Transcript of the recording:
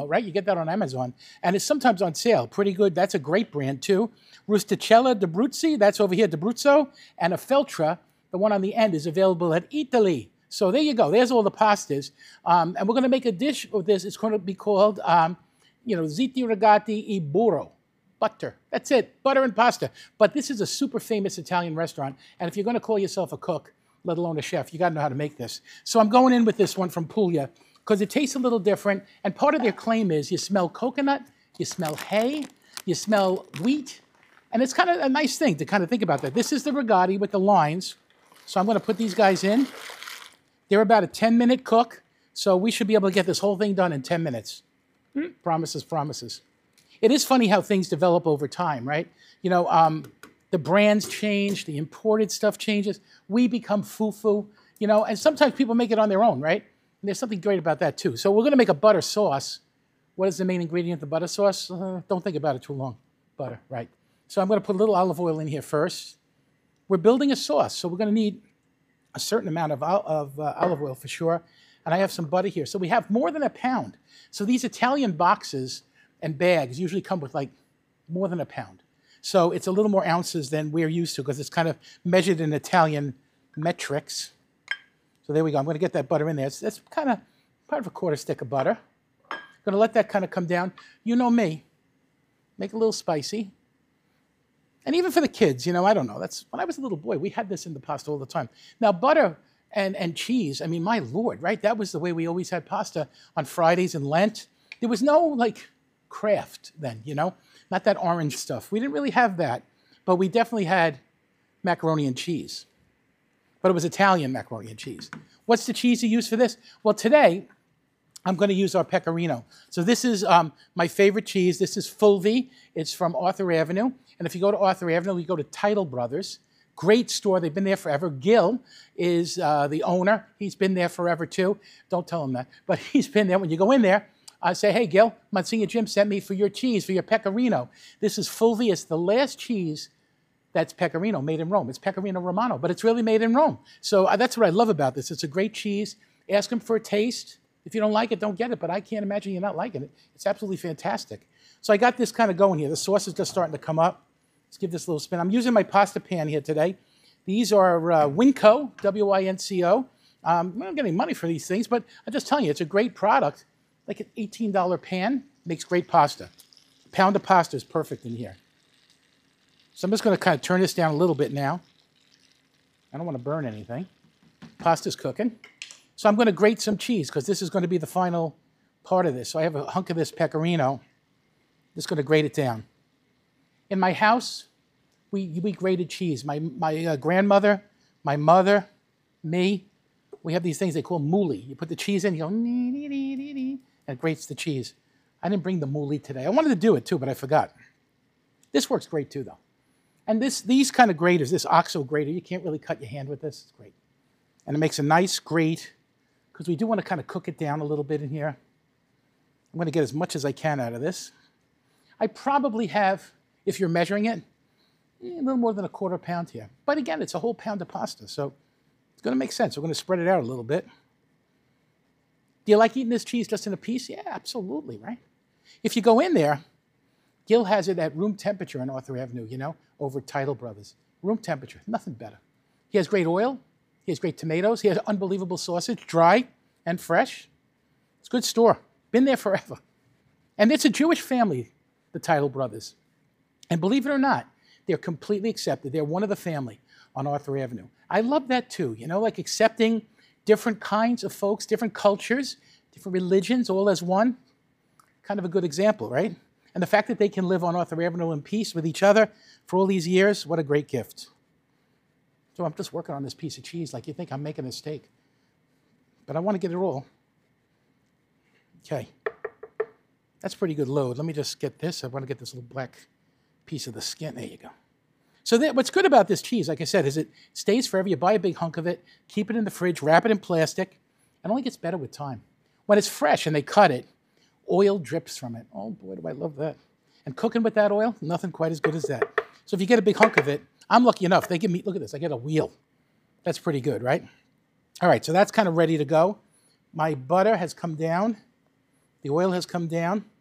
Primo, right? You get that on Amazon. And it's sometimes on sale. Pretty good. That's a great brand, too. Rusticella d'Abruzzi, that's over here, d'Abruzzo. And a Feltra, the one on the end, is available at Italy. So there you go. There's all the pastas. And we're going to make a dish of this. It's going to be called, ziti rigati e burro. Butter. That's it. Butter and pasta. But this is a super famous Italian restaurant. And if you're going to call yourself a cook, let alone a chef, you got to know how to make this. So I'm going in with this one from Puglia because it tastes a little different. And part of their claim is you smell coconut, you smell hay, you smell wheat. And it's kind of a nice thing to kind of think about that. This is the rigatoni with the lines. So I'm going to put these guys in. They're about a 10-minute cook. So we should be able to get this whole thing done in 10 minutes. Promises, promises. It is funny how things develop over time, right? The brands change, the imported stuff changes. We become fufu, and sometimes people make it on their own, right? And there's something great about that, too. So we're going to make a butter sauce. What is the main ingredient of the butter sauce? Don't think about it too long. Butter, right. So I'm going to put a little olive oil in here first. We're building a sauce, so we're going to need a certain amount of olive oil for sure. And I have some butter here. So we have more than a pound. So these Italian boxes and bags usually come with like more than a pound. So it's a little more ounces than we're used to because it's kind of measured in Italian metrics. So there we go. I'm going to get that butter in there. That's kind of part of a quarter stick of butter. I'm going to let that kind of come down. You know me. Make it a little spicy. And even for the kids, I don't know. That's when I was a little boy, we had this in the pasta all the time. Now, butter and cheese, I mean, my Lord, right? That was the way we always had pasta on Fridays in Lent. There was no, craft then, Not that orange stuff. We didn't really have that, but we definitely had macaroni and cheese. But it was Italian macaroni and cheese. What's the cheese you use for this? Well, today, I'm going to use our Pecorino. So this is my favorite cheese. This is Fulvi. It's from Arthur Avenue. And if you go to Arthur Avenue, you go to Title Brothers. Great store. They've been there forever. Gil is the owner. He's been there forever, too. Don't tell him that. But he's been there. When you go in there, I say, hey, Gil, Monsignor Jim sent me for your cheese, for your Pecorino. This is Fulvi. It's the last cheese that's Pecorino, made in Rome. It's Pecorino Romano, but it's really made in Rome. So that's what I love about this. It's a great cheese. Ask him for a taste. If you don't like it, don't get it, but I can't imagine you not liking it. It's absolutely fantastic. So I got this kind of going here. The sauce is just starting to come up. Let's give this a little spin. I'm using my pasta pan here today. These are Winco, W-I-N-C-O. I'm not getting money for these things, but I'm just telling you, it's a great product. Like an $18 pan, makes great pasta. A pound of pasta is perfect in here. So I'm just going to kind of turn this down a little bit now. I don't want to burn anything. Pasta's cooking. So I'm going to grate some cheese because this is going to be the final part of this. So I have a hunk of this Pecorino. Just going to grate it down. In my house, we grated cheese. My grandmother, my mother, me, we have these things they call mouli. You put the cheese in, you go, and it grates the cheese. I didn't bring the mouli today. I wanted to do it too, but I forgot. This works great too, though. And these kind of graters, this OXO grater, you can't really cut your hand with this. It's great. And it makes a nice grate because we do want to kind of cook it down a little bit in here. I'm going to get as much as I can out of this. I probably have, if you're measuring it, a little more than a quarter pound here. But again, it's a whole pound of pasta, so it's going to make sense. We're going to spread it out a little bit. Do you like eating this cheese just in a piece? Yeah, absolutely, right? If you go in there, Gil has it at room temperature on Arthur Avenue, over Title Brothers. Room temperature, nothing better. He has great oil. He has great tomatoes. He has unbelievable sausage, dry and fresh. It's a good store. Been there forever. And it's a Jewish family, the Title Brothers. And believe it or not, they're completely accepted. They're one of the family on Arthur Avenue. I love that too, like accepting different kinds of folks, different cultures, different religions, all as one. Kind of a good example, right? And the fact that they can live on Arthur Avenue in peace with each other for all these years, what a great gift. So I'm just working on this piece of cheese like you think I'm making a steak. But I want to get it all. Okay. That's pretty good load. Let me just get this. I want to get this little black piece of the skin. There you go. So what's good about this cheese, like I said, is it stays forever. You buy a big hunk of it, keep it in the fridge, wrap it in plastic. It only gets better with time. When it's fresh and they cut it, oil drips from it. Oh, boy, do I love that. And cooking with that oil, nothing quite as good as that. So if you get a big hunk of it, I'm lucky enough. They give me, look at this, I get a wheel. That's pretty good, right? All right, so that's kind of ready to go. My butter has come down. The oil has come down.